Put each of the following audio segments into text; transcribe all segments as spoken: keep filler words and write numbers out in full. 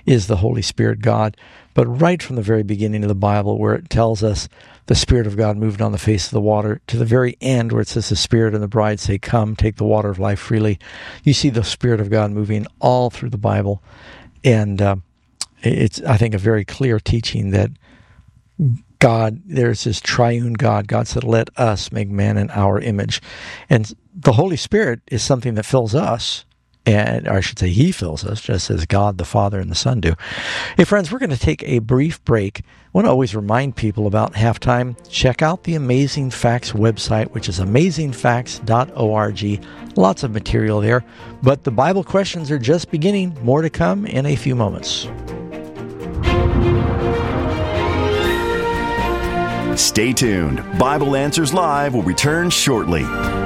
is the Holy Spirit God. But right from the very beginning of the Bible, where it tells us the Spirit of God moved on the face of the water, to the very end where it says the Spirit and the bride say, "Come, take the water of life freely," you see the Spirit of God moving all through the Bible. And uh, it's, I think, a very clear teaching that God, there's this triune God. God said, "Let us make man in our image." And the Holy Spirit is something that fills us, and or I should say He fills us, just as God the Father and the Son do. Hey friends, we're going to take a brief break. I want to always remind people about halftime. Check out the Amazing Facts website, which is amazing facts dot org. Lots of material there. But the Bible questions are just beginning. More to come in a few moments. Stay tuned. Bible Answers Live will return shortly.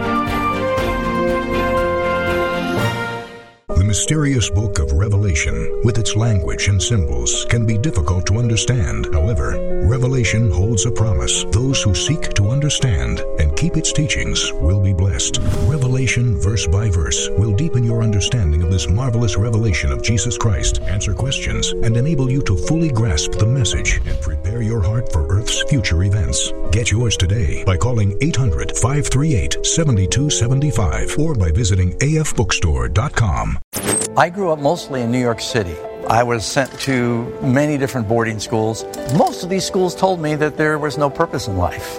The mysterious book of Revelation, with its language and symbols, can be difficult to understand. However, Revelation holds a promise. Those who seek to understand and keep its teachings will be blessed. Revelation, verse by verse, will deepen your understanding of this marvelous revelation of Jesus Christ, answer questions, and enable you to fully grasp the message and prepare your heart for Earth's future events. Get yours today by calling eight hundred, five three eight, seven two seven five or by visiting a f bookstore dot com. I grew up mostly in New York City. I was sent to many different boarding schools. Most of these schools told me that there was no purpose in life.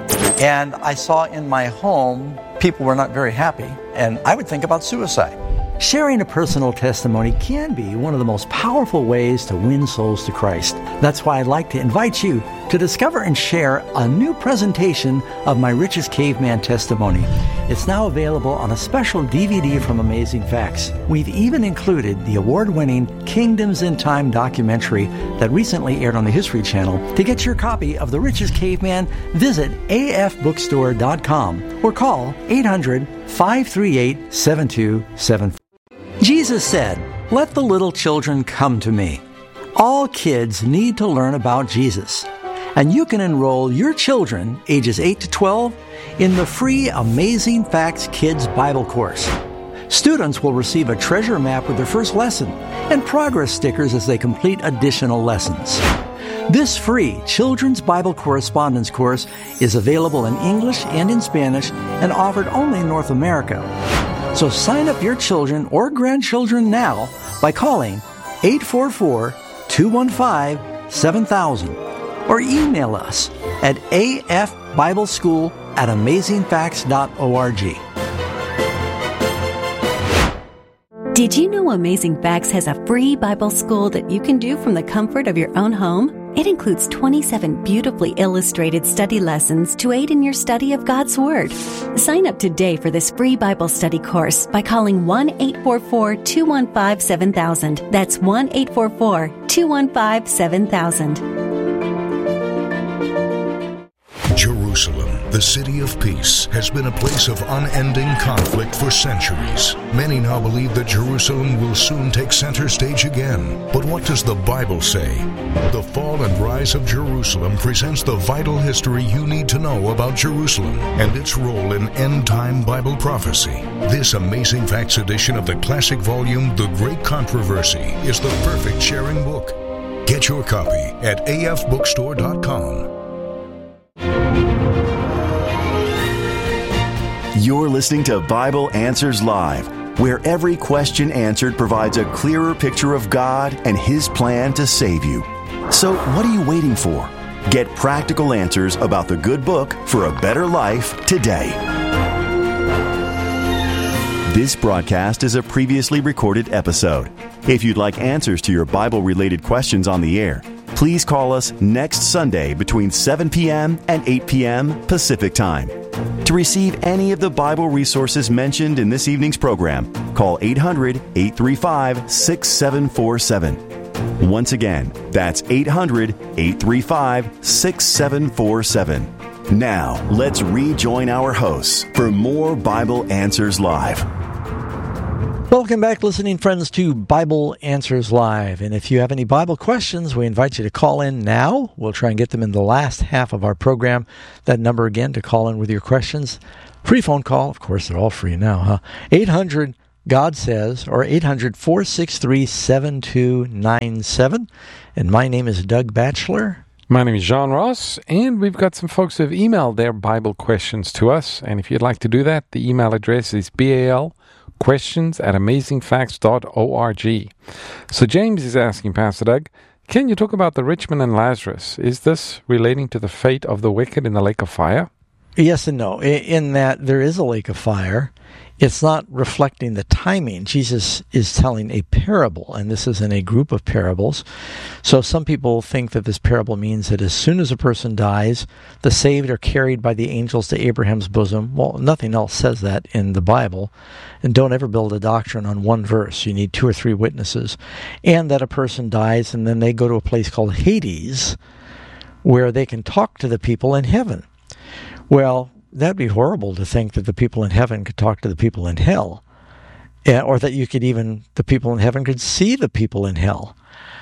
And I saw in my home, people were not very happy, and I would think about suicide. Sharing a personal testimony can be one of the most powerful ways to win souls to Christ. That's why I'd like to invite you to discover and share a new presentation of my Richest Caveman testimony. It's now available on a special D V D from Amazing Facts. We've even included the award-winning Kingdoms in Time documentary that recently aired on the History Channel. To get your copy of The Richest Caveman, visit a f bookstore dot com or call eight hundred, five three eight, seven two seven four. Jesus said, "Let the little children come to me." All kids need to learn about Jesus. And you can enroll your children, ages eight to twelve, in the free Amazing Facts Kids Bible course. Students will receive a treasure map with their first lesson and progress stickers as they complete additional lessons. This free Children's Bible Correspondence course is available in English and in Spanish and offered only in North America. So sign up your children or grandchildren now by calling eight four four, two one five, seven thousand or email us at a f bible school at amazing facts dot org. Did you know Amazing Facts has a free Bible school that you can do from the comfort of your own home? It includes twenty-seven beautifully illustrated study lessons to aid in your study of God's Word. Sign up today for this free Bible study course by calling one eight four four, two one five, seven thousand. That's one eight four four, two one five, seven thousand. Jerusalem, the city of peace, has been a place of unending conflict for centuries. Many now believe that Jerusalem will soon take center stage again. But what does the Bible say? The fall and rise of Jerusalem presents the vital history you need to know about Jerusalem and its role in end-time Bible prophecy. This Amazing Facts edition of the classic volume, The Great Controversy, is the perfect sharing book. Get your copy at a f bookstore dot com. You're listening to Bible Answers Live, where every question answered provides a clearer picture of God and His plan to save you. So what are you waiting for? Get practical answers about the good book for a better life today. This broadcast is a previously recorded episode. If you'd like answers to your Bible-related questions on the air, please call us next Sunday between seven p.m. and eight p.m. Pacific Time. To receive any of the Bible resources mentioned in this evening's program, call eight hundred, eight three five, six seven four seven. Once again, that's eight hundred, eight three five, six seven four seven. Now, let's rejoin our hosts for more Bible Answers Live. Welcome back, listening friends, to Bible Answers Live. And if you have any Bible questions, we invite you to call in now. We'll try and get them in the last half of our program. That number again to call in with your questions. Free phone call. Of course, they're all free now, huh? eight hundred God Says, or eight hundred, four six three, seven two nine seven. And my name is Doug Batchelor. My name is John Ross, and we've got some folks who have emailed their Bible questions to us. And if you'd like to do that, the email address is bal questions at amazing facts dot org. So James is asking, Pastor Doug, can you talk about the rich man and Lazarus? Is this relating to the fate of the wicked in the lake of fire? Yes and no. In that there is a lake of fire, it's not reflecting the timing. Jesus is telling a parable, and this is in a group of parables. So some people think that this parable means that as soon as a person dies, the saved are carried by the angels to Abraham's bosom. Well, nothing else says that in the Bible. And don't ever build a doctrine on one verse. You need two or three witnesses. And that a person dies, and then they go to a place called Hades, where they can talk to the people in heaven. Well, that'd be horrible to think that the people in heaven could talk to the people in hell, or that you could even, the people in heaven could see the people in hell.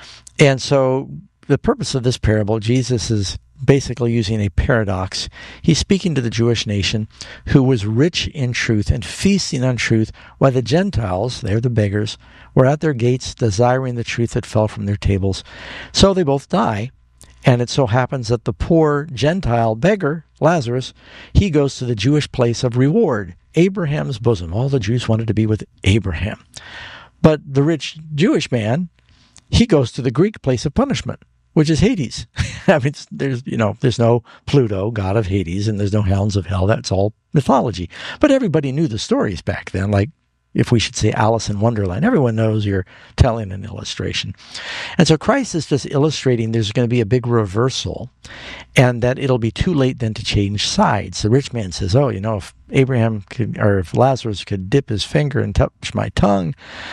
And so the purpose of this parable, Jesus is basically using a paradox. He's speaking to the Jewish nation who was rich in truth and feasting on truth, while the Gentiles, they're the beggars, were at their gates desiring the truth that fell from their tables. So they both die. And it so happens that the poor Gentile beggar, Lazarus, he goes to the Jewish place of reward, Abraham's bosom. All the Jews wanted to be with Abraham. But the rich Jewish man, he goes to the Greek place of punishment, which is Hades. I mean, there's, you know, there's no Pluto, god of Hades, and there's no hounds of hell. That's all mythology. But everybody knew the stories back then, like, if we should say Alice in Wonderland. Everyone knows you're telling an illustration. And so Christ is just illustrating there's going to be a big reversal, and that it'll be too late then to change sides. The rich man says, oh, you know, if Abraham could, or if Lazarus could dip his finger and touch my tongue.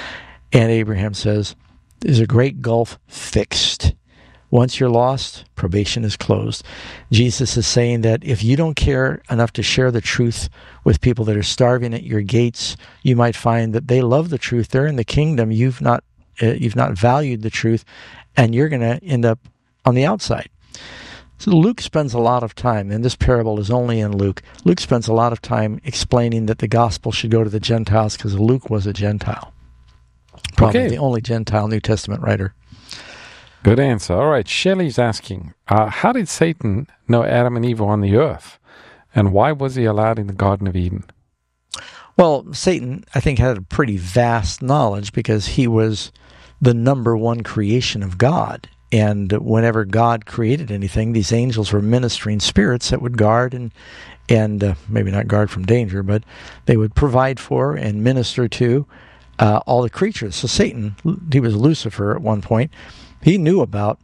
And Abraham says, there's a great gulf fixed. Once you're lost, probation is closed. Jesus is saying that if you don't care enough to share the truth with people that are starving at your gates, you might find that they love the truth. They're in the kingdom. You've not uh, you've not valued the truth, and you're going to end up on the outside. So Luke spends a lot of time, and this parable is only in Luke. Luke spends a lot of time explaining that the gospel should go to the Gentiles because Luke was a Gentile. Probably okay. The only Gentile New Testament writer. Good answer. All right, Shelley's asking, uh, how did Satan know Adam and Eve were on the earth? And why was he allowed in the Garden of Eden? Well, Satan, I think, had a pretty vast knowledge because he was the number one creation of God. And whenever God created anything, these angels were ministering spirits that would guard and, and uh, maybe not guard from danger, but they would provide for and minister to uh, all the creatures. So Satan, he was Lucifer at one point. He knew about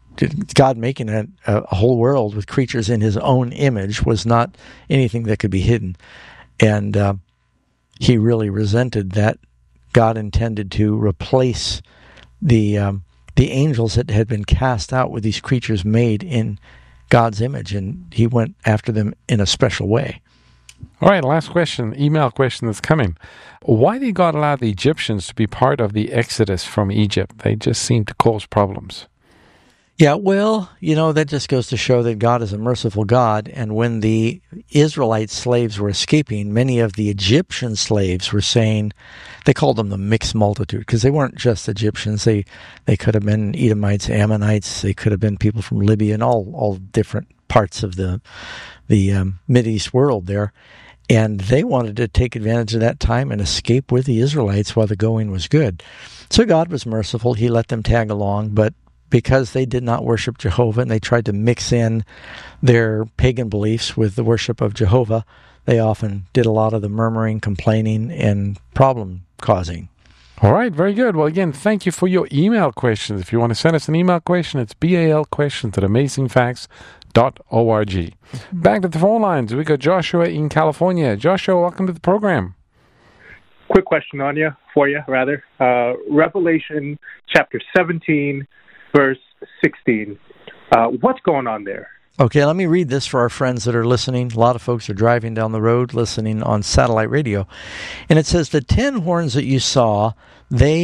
God making a, a whole world with creatures in his own image was not anything that could be hidden. And uh, he really resented that God intended to replace the um, the angels that had been cast out with these creatures made in God's image, and he went after them in a special way. All right, last question, email question that's coming. Why did God allow the Egyptians to be part of the Exodus from Egypt? They just seem to cause problems. Yeah, well, you know, that just goes to show that God is a merciful God, and when the Israelite slaves were escaping, many of the Egyptian slaves were saying, they called them the mixed multitude, because they weren't just Egyptians. They they could have been Edomites, Ammonites, they could have been people from Libya, and all, all different parts of the the um, Mideast world there. And they wanted to take advantage of that time and escape with the Israelites while the going was good. So God was merciful. He let them tag along, but because they did not worship Jehovah and they tried to mix in their pagan beliefs with the worship of Jehovah, they often did a lot of the murmuring, complaining, and problem causing. All right, very good. Well, again, thank you for your email questions. If you want to send us an email question, it's bal questions at amazing facts dot org. Back to the phone lines, we got Joshua in California. Joshua, welcome to the program. Quick question on you, for you, rather. Uh, Revelation chapter seventeen, verse sixteen. Uh, what's going on there? Okay, let me read this for our friends that are listening. A lot of folks are driving down the road listening on satellite radio. And it says, the ten horns that you saw, they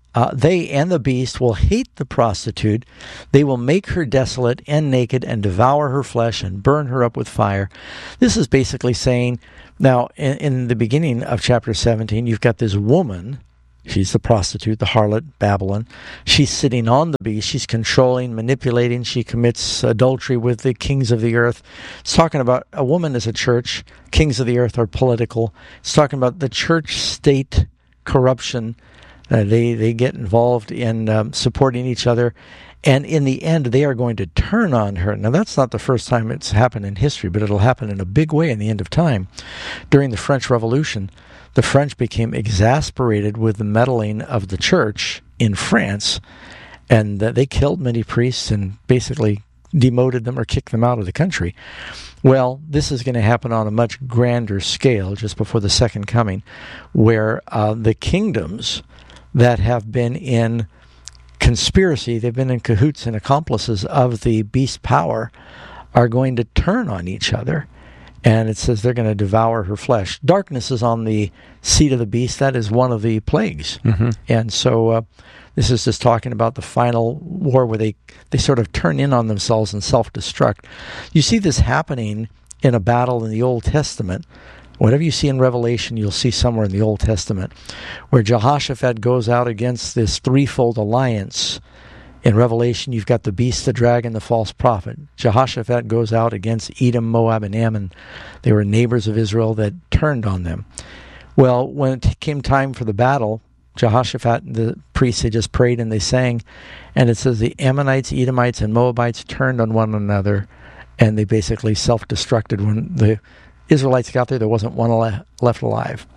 Uh, they and the beast will hate the prostitute. They will make her desolate and naked and devour her flesh and burn her up with fire. This is basically saying, now, in, in the beginning of chapter seventeen, you've got this woman. She's the prostitute, the harlot, Babylon. She's sitting on the beast. She's controlling, manipulating. She commits adultery with the kings of the earth. It's talking about a woman as a church. Kings of the earth are political. It's talking about the church-state corruption. Uh, they, they get involved in um, supporting each other. And in the end, they are going to turn on her. Now, that's not the first time it's happened in history, but it'll happen in a big way in the end of time. During the French Revolution, the French became exasperated with the meddling of the church in France, and uh, they killed many priests and basically demoted them or kicked them out of the country. Well, this is going to happen on a much grander scale just before the second coming, where uh, the kingdoms that have been in conspiracy, they've been in cahoots and accomplices of the beast power, are going to turn on each other. And it says they're going to devour her flesh. Darkness is on the seat of the beast. That is one of the plagues. Mm-hmm. And so uh, this is just talking about the final war where they, they sort of turn in on themselves and self-destruct. You see this happening in a battle in the Old Testament. Whatever you see in Revelation, you'll see somewhere in the Old Testament, where Jehoshaphat goes out against this threefold alliance. In Revelation, you've got the beast, the dragon, the false prophet. Jehoshaphat goes out against Edom, Moab, and Ammon. They were neighbors of Israel that turned on them. Well, when it came time for the battle, Jehoshaphat and the priests, they just prayed and they sang. And it says the Ammonites, Edomites, and Moabites turned on one another, and they basically self-destructed. When the Israelites got there, there wasn't one le- left alive.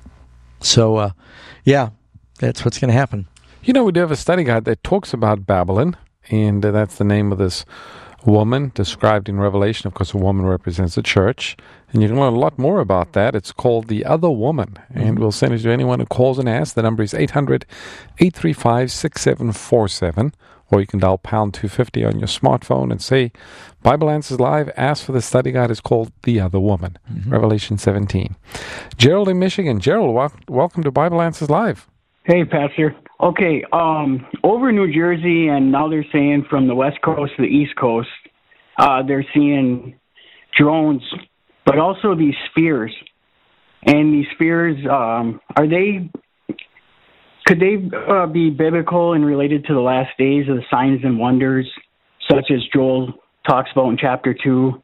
So, uh, yeah, that's what's going to happen. You know, we do have a study guide that talks about Babylon, and uh, that's the name of this woman described in Revelation. Of course, a woman represents a church, and you can learn a lot more about that. It's called The Other Woman, and mm-hmm. we'll send it to anyone who calls and asks. The number is eight hundred, eight three five, six seven four seven, or you can dial pound two fifty on your smartphone and say, Bible Answers Live, ask for the study guide. It's called The Other Woman, mm-hmm. Revelation seventeen. Gerald in Michigan. Gerald, wel- welcome to Bible Answers Live. Hey, Pastor. Okay, um, over in New Jersey, and now they're saying from the West Coast to the East Coast, uh, they're seeing drones, but also these spheres. And these spheres, um, are they, could they uh, be biblical and related to the last days of the signs and wonders, such as Joel talks about in chapter two?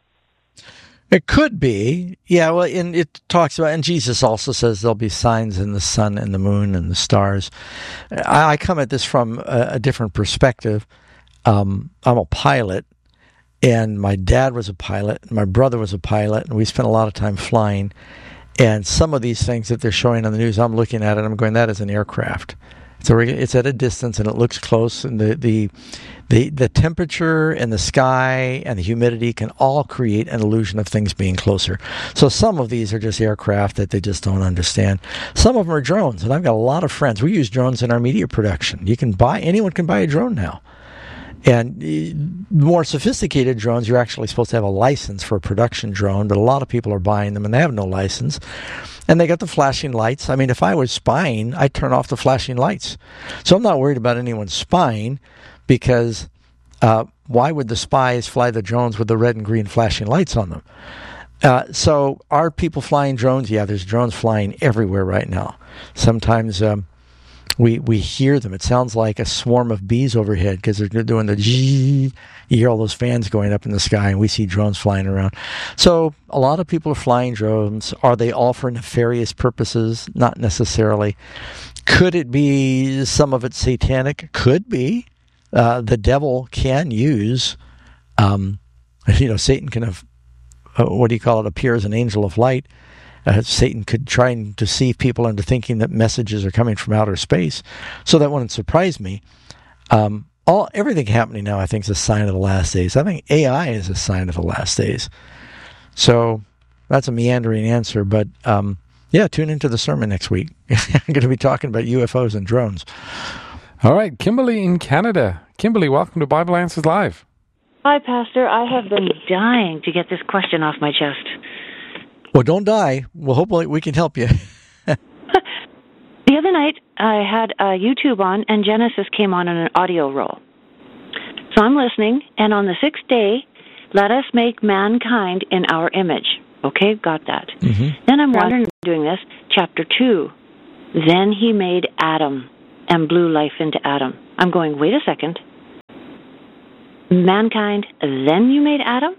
It could be. Yeah, well, and it talks about, and Jesus also says there'll be signs in the sun and the moon and the stars. I, I come at this from a, a different perspective. Um, I'm a pilot, and my dad was a pilot, and my brother was a pilot, and we spent a lot of time flying. And some of these things that they're showing on the news, I'm looking at it, I'm going, that is an aircraft. It's, a, it's at a distance, and it looks close, and the, the the the temperature and the sky and the humidity can all create an illusion of things being closer. So some of these are just aircraft that they just don't understand. Some of them are drones, and I've got a lot of friends. We use drones in our media production. You can buy, anyone can buy a drone now. And more sophisticated drones, you're actually supposed to have a license for a production drone, but a lot of people are buying them and they have no license. And they got the flashing lights. I mean, if I was spying, I'd turn off the flashing lights. So I'm not worried about anyone spying, because uh, why would the spies fly the drones with the red and green flashing lights on them? Uh, so are people flying drones? Yeah, there's drones flying everywhere right now. Sometimes um, we we hear them. It sounds like a swarm of bees overhead because they're doing the zzz. You hear all those fans going up in the sky, and we see drones flying around. So a lot of people are flying drones. Are they all for nefarious purposes? Not necessarily. Could it be some of it satanic? Could be. Uh, the devil can use, um, you know, Satan can have, uh, what do you call it, appear as an angel of light. Uh, Satan could try and deceive people into thinking that messages are coming from outer space. So that wouldn't surprise me. Um, all everything happening now, I think, is a sign of the last days. I think A I is a sign of the last days. So that's a meandering answer, but um, yeah, tune into the sermon next week. I'm going to be talking about U F Os and drones. All right, Kimberly in Canada. Kimberly, welcome to Bible Answers Live. Hi, Pastor. I have been dying to get this question off my chest. Well, don't die. Well, hopefully we can help you. Do The other night, I had uh, YouTube on, and Genesis came on in an audio roll. So I'm listening, and on the sixth day, let us make mankind in our image. Okay, got that. Mm-hmm. Then I'm wondering, doing this, chapter two. Then he made Adam and blew life into Adam. I'm going, wait a second. Mankind, then you made Adam?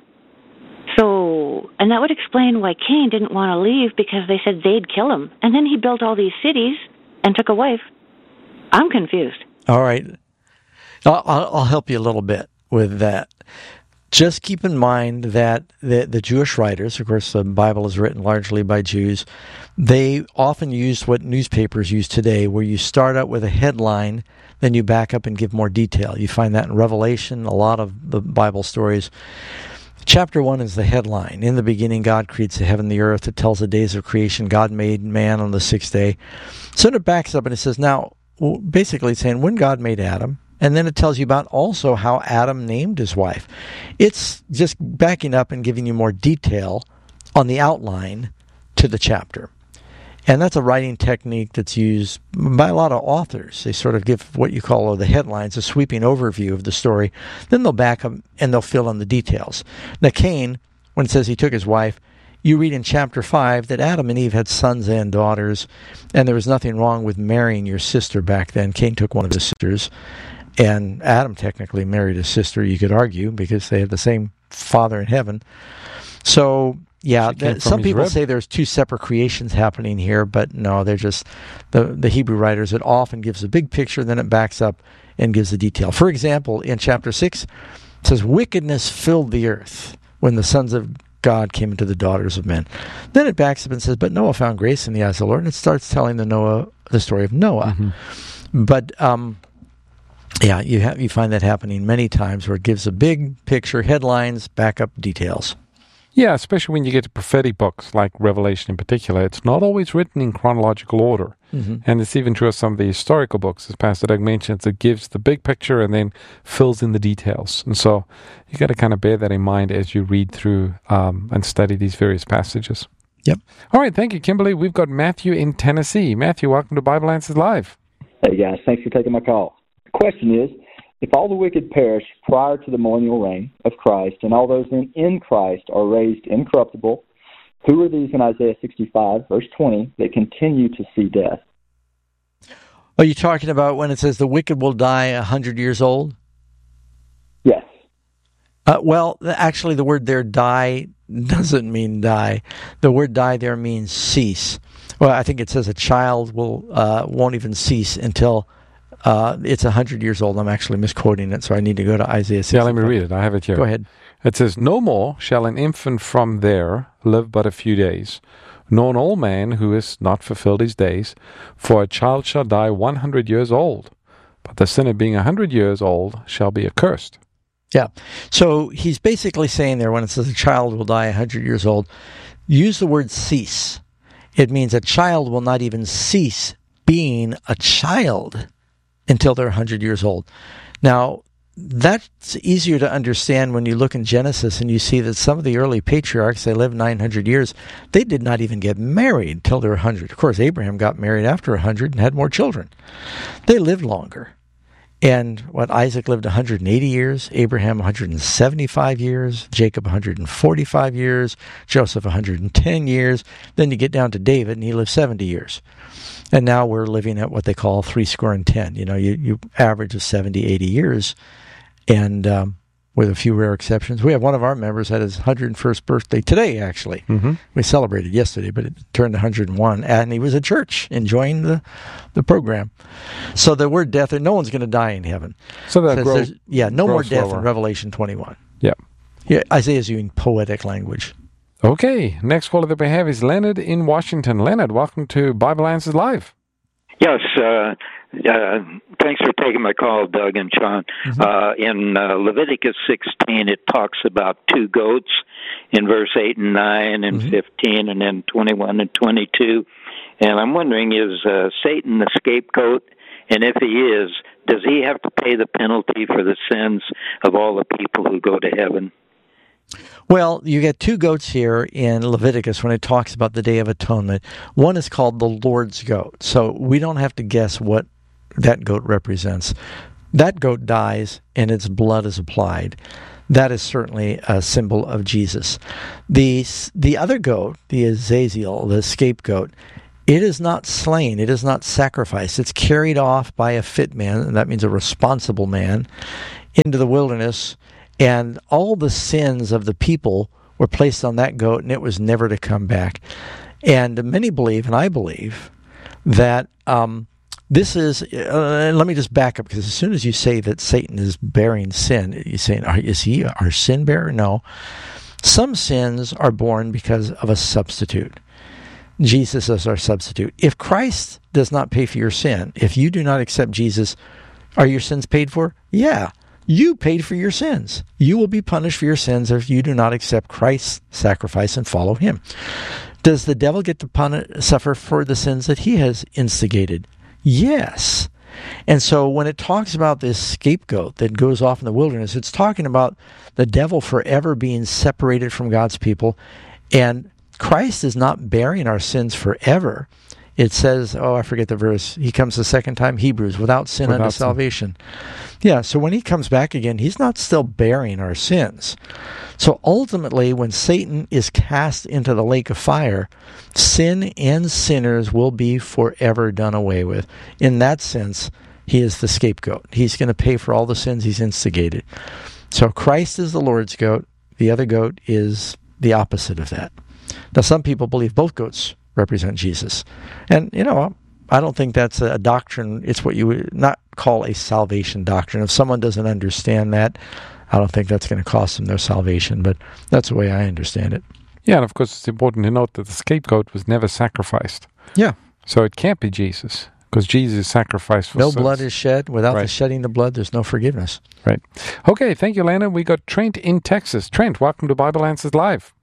So, and that would explain why Cain didn't want to leave, because they said they'd kill him. And then he built all these cities and took a wife. I'm confused. All right. I'll, I'll help you a little bit with that. Just keep in mind that the, the Jewish writers, of course, the Bible is written largely by Jews, they often use what newspapers use today, where you start out with a headline, then you back up and give more detail. You find that in Revelation, a lot of the Bible stories. Chapter one is the headline. In the beginning, God creates the heaven and the earth. It tells the days of creation. God made man on the sixth day. So it backs up and it says, now, basically it's saying, when God made Adam, and then it tells you about also how Adam named his wife. It's just backing up and giving you more detail on the outline to the chapter. And that's a writing technique that's used by a lot of authors. They sort of give what you call the headlines, a sweeping overview of the story. Then they'll back up and they'll fill in the details. Now, Cain, when it says he took his wife, you read in chapter five that Adam and Eve had sons and daughters, and there was nothing wrong with marrying your sister back then. Cain took one of his sisters. And Adam technically married his sister, you could argue, because they have the same father in heaven. So, yeah, th- some people rib. say there's two separate creations happening here, but no, they're just, the, the Hebrew writers, it often gives a big picture, then it backs up and gives the detail. For example, in chapter six, it says, wickedness filled the earth when the sons of God came into the daughters of men. Then it backs up and says, but Noah found grace in the eyes of the Lord, and it starts telling the Noah the story of Noah. Mm-hmm. But, um... Yeah, you have you find that happening many times where it gives a big picture, headlines, backup details. Yeah, especially when you get to prophetic books like Revelation in particular. It's not always written in chronological order. Mm-hmm. And it's even true of some of the historical books, as Pastor Doug mentions. It gives the big picture and then fills in the details. And so you got to kind of bear that in mind as you read through um, and study these various passages. Yep. All right, thank you, Kimberly. We've got Matthew in Tennessee. Matthew, welcome to Bible Answers Live. Hey, guys. Thanks for taking my call. Question is, if all the wicked perish prior to the millennial reign of Christ, and all those in, in Christ are raised incorruptible, who are these in Isaiah sixty-five, verse twenty, that continue to see death? Are you talking about when it says the wicked will die a hundred years old? Yes. Uh, well, actually, the word there, die, doesn't mean die. The word die there means cease. Well, I think it says a child will uh, won't even cease until Uh, it's one hundred years old. I'm actually misquoting it, so I need to go to Isaiah sixty-five. Yeah, let me read it. I have it here. Go ahead. It says, no more shall an infant from there live but a few days, nor an old man who is not fulfilled his days, for a child shall die one hundred years old, but the sinner being a hundred years old shall be accursed. Yeah. So he's basically saying there, when it says a child will die one hundred years old, use the word cease. It means a child will not even cease being a child until they're one hundred years old. Now, that's easier to understand when you look in Genesis and you see that some of the early patriarchs, they lived nine hundred years. They did not even get married till they were one hundred. Of course, Abraham got married after one hundred and had more children. They lived longer. And what, Isaac lived one hundred eighty years, Abraham one hundred seventy-five years, Jacob one hundred forty-five years, Joseph one hundred ten years. Then you get down to David, and he lived seventy years. And now we're living at what they call three score and ten. You know, you, you average of seventy, eighty years. And um, with a few rare exceptions. We have one of our members had his one hundred first birthday today, actually. Mm-hmm. We celebrated yesterday, but it turned one hundred one. And he was at church enjoying the, the program. So the word death, no one's going to die in heaven. So that grows, yeah, no more death slower. in Revelation twenty-one. Yeah. Yeah, Isaiah's using poetic language. Okay, next caller that we have is Leonard in Washington. Leonard, welcome to Bible Answers Live. Yes, uh, uh, thanks for taking my call, Doug and Sean. Mm-hmm. Uh, in uh, Leviticus sixteen, it talks about two goats in verse eight and nine and mm-hmm. fifteen, and then twenty-one and twenty-two. And I'm wondering, is uh, Satan the scapegoat? And if he is, does he have to pay the penalty for the sins of all the people who go to heaven? Well, you get two goats here in Leviticus when it talks about the Day of Atonement. One is called the Lord's goat, so we don't have to guess what that goat represents. That goat dies, and its blood is applied. That is certainly a symbol of Jesus. The the other goat, the Azazel, the scapegoat, it is not slain. It is not sacrificed. It's carried off by a fit man, and that means a responsible man, into the wilderness, and all the sins of the people were placed on that goat, and it was never to come back. And many believe, and I believe, that um, this is, uh, let me just back up, because as soon as you say that Satan is bearing sin, you're saying, is he our sin bearer? No. Some sins are born because of a substitute. Jesus is our substitute. If Christ does not pay for your sin, if you do not accept Jesus, are your sins paid for? Yeah. You paid for your sins. You will be punished for your sins if you do not accept Christ's sacrifice and follow him. Does the devil get to punish, suffer for the sins that he has instigated? Yes. And so when it talks about this scapegoat that goes off in the wilderness, it's talking about the devil forever being separated from God's people. And Christ is not bearing our sins forever. It says, oh, I forget the verse. He comes the second time, Hebrews, without sin without unto sin. salvation. Yeah, so when he comes back again, he's not still bearing our sins. So ultimately, when Satan is cast into the lake of fire, sin and sinners will be forever done away with. In that sense, he is the scapegoat. He's going to pay for all the sins he's instigated. So Christ is the Lord's goat. The other goat is the opposite of that. Now, some people believe both goats represent Jesus. And, you know, I don't think that's a doctrine. It's what you would not call a salvation doctrine. If someone doesn't understand that, I don't think that's going to cost them their salvation. But that's the way I understand it. Yeah, and of course it's important to note that the scapegoat was never sacrificed. Yeah. So it can't be Jesus, because Jesus is sacrificed for no sins. blood is shed. Without Right. the shedding of blood, there's no forgiveness. Right. Okay, thank you, Lana. We got Trent in Texas. Trent, welcome to Bible Answers Live.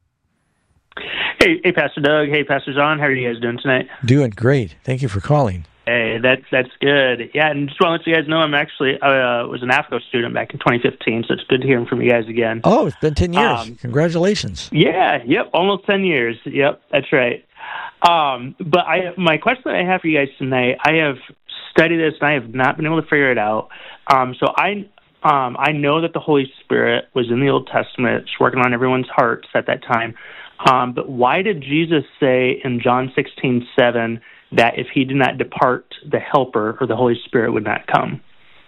Hey, hey, Pastor Doug. Hey, Pastor John. How are you guys doing tonight? Doing great. Thank you for calling. Hey, that's that's good. Yeah, and just want to let you guys know I'm actually I uh, was an AFCO student back in twenty fifteen, so it's good to hear from you guys again. Oh, it's been ten years. Um, Congratulations. Yeah, yep, almost ten years. Yep, that's right. Um, but I, my question that I have for you guys tonight, I have studied this and I have not been able to figure it out. Um, so I um, I know that the Holy Spirit was in the Old Testament, it's working on everyone's hearts at that time. Um, but why did Jesus say in John sixteen seven that if he did not depart, the Helper or the Holy Spirit would not come?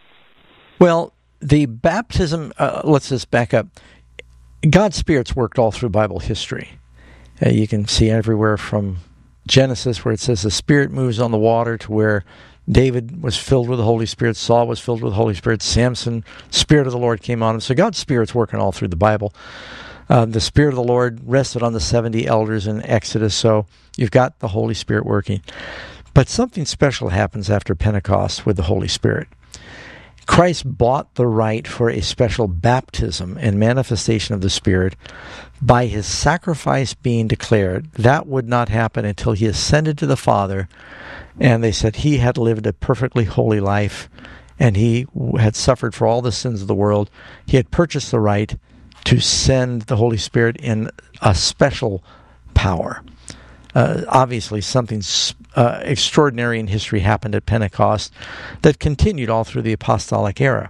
Well, the baptism, uh, let's just back up. God's Spirit's worked all through Bible history. Uh, you can see everywhere from Genesis where it says the Spirit moves on the water to where David was filled with the Holy Spirit, Saul was filled with the Holy Spirit, Samson, Spirit of the Lord came on him. So God's Spirit's working all through the Bible. Uh, the Spirit of the Lord rested on the seventy elders in Exodus, so you've got the Holy Spirit working. But something special happens after Pentecost with the Holy Spirit. Christ bought the right for a special baptism and manifestation of the Spirit by his sacrifice being declared. That would not happen until he ascended to the Father, and they said he had lived a perfectly holy life, and he had suffered for all the sins of the world. He had purchased the right to send the Holy Spirit in a special power. Uh, obviously, something uh, extraordinary in history happened at Pentecost that continued all through the apostolic era.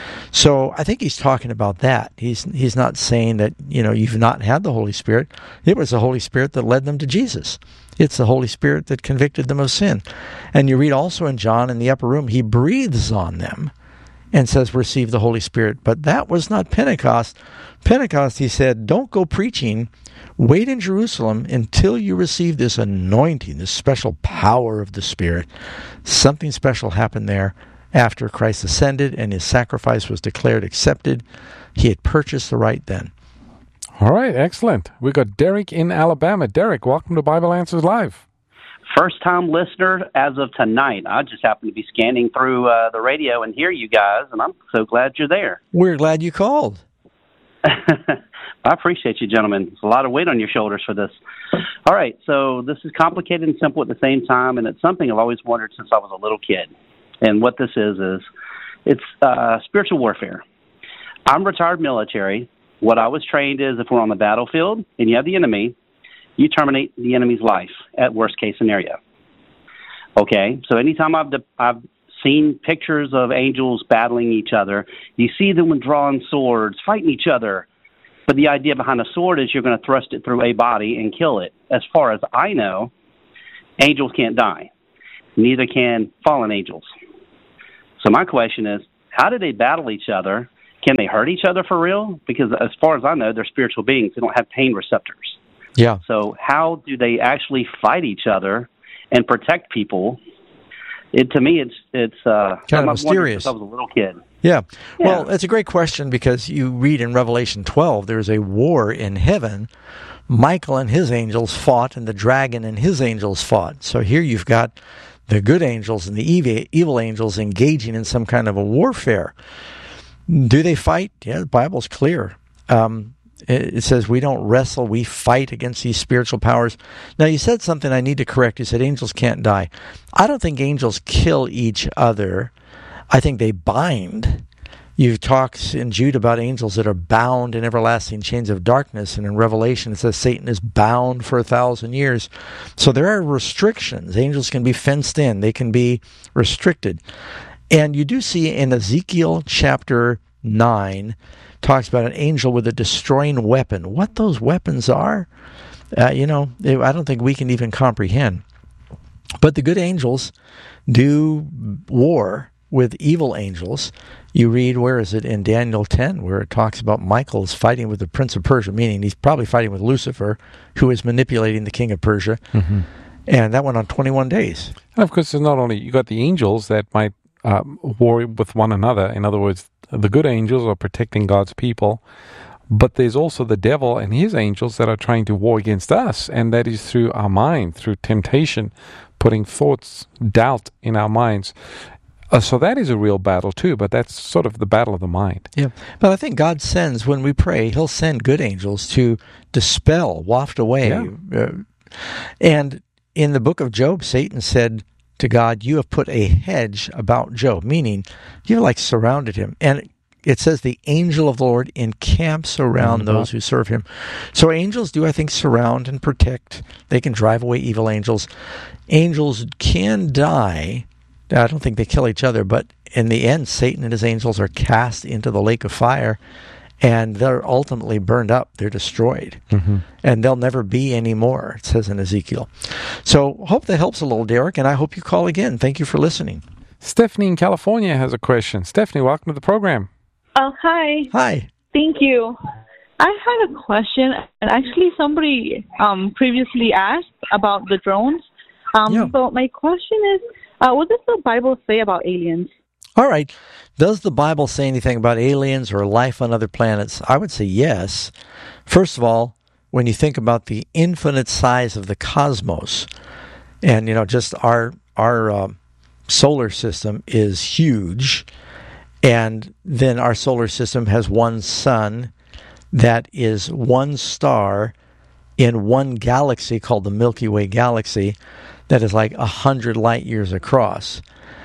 So I think he's talking about that. He's he's not saying that, you know, you've not had the Holy Spirit. It was the Holy Spirit that led them to Jesus. It's the Holy Spirit that convicted them of sin. And you read also in John in the upper room, he breathes on them and says, receive the Holy Spirit. But that was not Pentecost. Pentecost, he said, don't go preaching. Wait in Jerusalem until you receive this anointing, this special power of the Spirit. Something special happened there after Christ ascended and his sacrifice was declared accepted. He had purchased the right then. All right, excellent. We got Derek in Alabama. Derek, welcome to Bible Answers Live. First-time listener as of tonight. I just happen to be scanning through uh, the radio and hear you guys, and I'm so glad you're there. We're glad you called. I appreciate you, gentlemen. There's a lot of weight on your shoulders for this. All right, so this is complicated and simple at the same time, and it's something I've always wondered since I was a little kid. And what this is, is it's uh, spiritual warfare. I'm retired military, what I was trained is if we're on the battlefield and you have the enemy, you terminate the enemy's life at worst case scenario. Okay, so anytime I've de- I've seen pictures of angels battling each other, you see them with drawn swords fighting each other. But the idea behind a sword is you're going to thrust it through a body and kill it. As far as I know, angels can't die. Neither can fallen angels. So my question is, how do they battle each other? Can they hurt each other for real? Because as far as I know, they're spiritual beings. They don't have pain receptors. Yeah. So how do they actually fight each other and protect people? It to me, it's it's uh, kind of mysterious. Since I was a little kid. Yeah. yeah. Well, it's a great question because you read in Revelation twelve, there's a war in heaven. Michael and his angels fought, and the dragon and his angels fought. So here you've got the good angels and the evil, evil angels engaging in some kind of a warfare. Do they fight? Yeah, the Bible's clear. Um, it, it says we don't wrestle, we fight against these spiritual powers. Now, you said something I need to correct. You said angels can't die. I don't think angels kill each other. I think they bind. You talk in Jude about angels that are bound in everlasting chains of darkness, and in Revelation it says Satan is bound for a thousand years. So there are restrictions. Angels can be fenced in. They can be restricted. And you do see in Ezekiel chapter nine, talks about an angel with a destroying weapon. What those weapons are, uh, you know, I don't think we can even comprehend. But the good angels do war with evil angels. You read, where is it, in Daniel ten, where it talks about Michael's fighting with the prince of Persia, meaning he's probably fighting with Lucifer, who is manipulating the king of Persia. Mm-hmm. And that went on twenty-one days. And of course, it's not only, you got the angels that might uh, war with one another. In other words, the good angels are protecting God's people. But there's also the devil and his angels that are trying to war against us, and that is through our mind, through temptation, putting thoughts, doubt in our minds. Uh, so that is a real battle too, but that's sort of the battle of the mind. Yeah, but I think God sends, when we pray, He'll send good angels to dispel, waft away. Yeah. Uh, and in the book of Job, Satan said to God, you have put a hedge about Job, meaning you've like surrounded him. And it says the angel of the Lord encamps around mm-hmm. those who serve him. So angels do, I think, surround and protect. They can drive away evil angels. Angels can die. I don't think they kill each other, but in the end, Satan and his angels are cast into the lake of fire, and they're ultimately burned up. They're destroyed, mm-hmm. and they'll never be any more, it says in Ezekiel. So hope that helps a little, Derek, and I hope you call again. Thank you for listening. Stephanie in California has a question. Stephanie, welcome to the program. Oh, hi. Hi. Thank you. I had a question, and actually somebody um, previously asked about the drones. Um, yeah. So my question is, uh, what does the Bible say about aliens? All right. Does the Bible say anything about aliens or life on other planets? I would say yes. First of all, when you think about the infinite size of the cosmos, and, you know, just our, our uh, solar system is huge, and then our solar system has one sun that is one star in one galaxy called the Milky Way galaxy that is like a hundred light years across.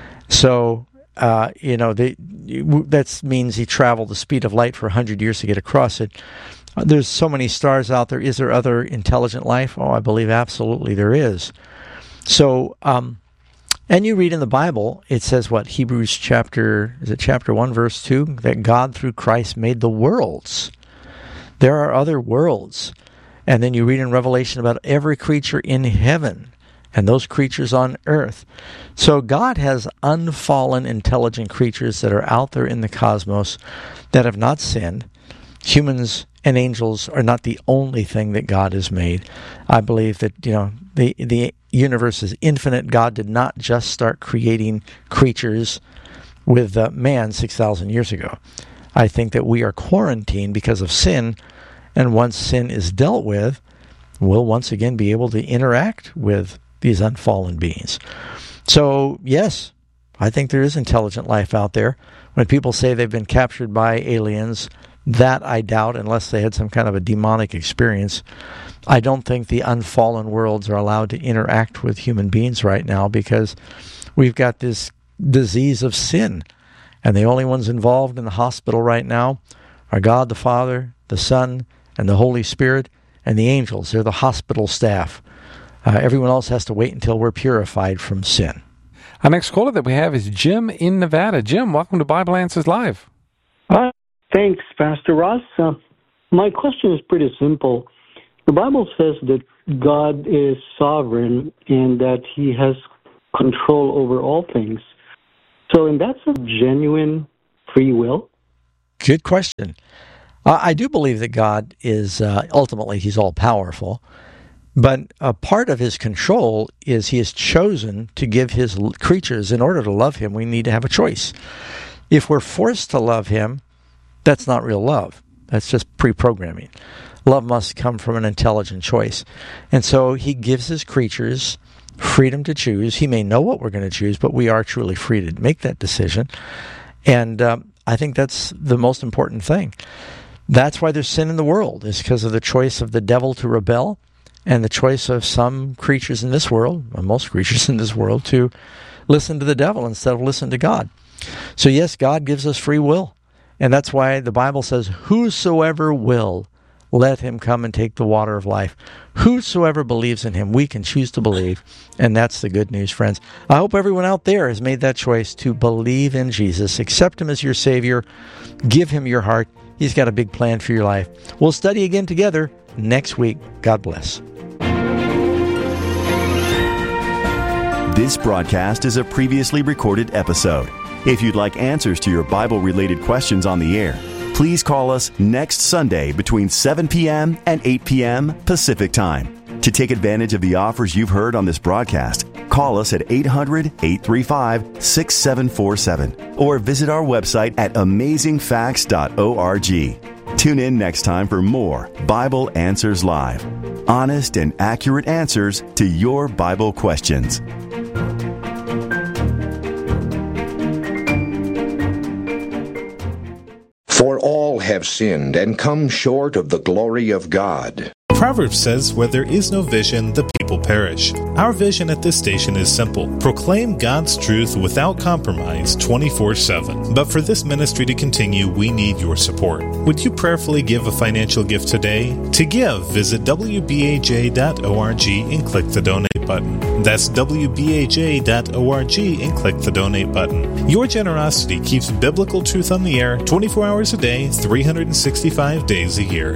So, uh, you know, they, that means he traveled the speed of light for a hundred years to get across it. Uh, there's so many stars out there. Is there other intelligent life? Oh, I believe absolutely there is. So, um, and you read in the Bible, it says what? Hebrews chapter, is it chapter one, verse two? That God through Christ made the worlds. There are other worlds. And then you read in Revelation about every creature in heaven and those creatures on earth. So God has unfallen, intelligent creatures that are out there in the cosmos that have not sinned. Humans and angels are not the only thing that God has made. I believe that, you know, the the universe is infinite. God did not just start creating creatures with uh, man six thousand years ago. I think that we are quarantined because of sin, and once sin is dealt with, we'll once again be able to interact with these unfallen beings. So, yes, I think there is intelligent life out there. When people say they've been captured by aliens, that I doubt, unless they had some kind of a demonic experience. I don't think the unfallen worlds are allowed to interact with human beings right now because we've got this disease of sin. And the only ones involved in the hospital right now are God the Father, the Son, and the Holy Spirit, and the angels. They're the hospital staff. Uh, everyone else has to wait until we're purified from sin. Our next caller that we have is Jim in Nevada. Jim, welcome to Bible Answers Live. Uh, thanks, Pastor Ross. Uh, my question is pretty simple. The Bible says that God is sovereign and that he has control over all things. So, and that's a genuine free will? Good question. Uh, I do believe that God is, uh, ultimately, he's all-powerful. But a part of his control is he has chosen to give his creatures, in order to love him, we need to have a choice. If we're forced to love him, that's not real love. That's just pre-programming. Love must come from an intelligent choice. And so he gives his creatures freedom to choose. He may know what we're going to choose, but we are truly free to make that decision. And um, I think that's the most important thing. That's why there's sin in the world, is because of the choice of the devil to rebel, and the choice of some creatures in this world, or most creatures in this world, to listen to the devil instead of listen to God. So yes, God gives us free will. And that's why the Bible says, whosoever will, let him come and take the water of life. Whosoever believes in him, we can choose to believe. And that's the good news, friends. I hope everyone out there has made that choice to believe in Jesus. Accept him as your Savior. Give him your heart. He's got a big plan for your life. We'll study again together next week. God bless. This broadcast is a previously recorded episode. If you'd like answers to your Bible-related questions on the air, please call us next Sunday between seven p.m. and eight p.m. Pacific Time. To take advantage of the offers you've heard on this broadcast, call us at eight hundred, eight three five, six seven four seven or visit our website at amazing facts dot org. Tune in next time for more Bible Answers Live. Honest and accurate answers to your Bible questions. For all have sinned and come short of the glory of God. Proverbs says, where there is no vision, the people perish. Our vision at this station is simple. Proclaim God's truth without compromise twenty-four seven. But for this ministry to continue, we need your support. Would you prayerfully give a financial gift today? To give, visit w b a j dot org and click the donate button. That's w b a j dot org and click the donate button. Your generosity keeps biblical truth on the air twenty-four hours a day, three hundred sixty-five days a year.